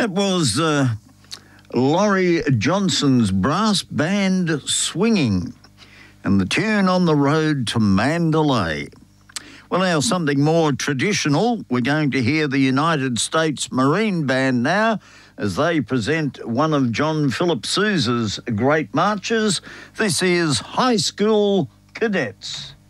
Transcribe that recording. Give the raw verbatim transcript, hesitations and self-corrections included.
That was uh, Laurie Johnson's brass band swinging, and the tune On the Road to Mandalay. Well, now something more traditional. We're going to hear the United States Marine Band now as they present one of John Philip Sousa's great marches. This is High School Cadets.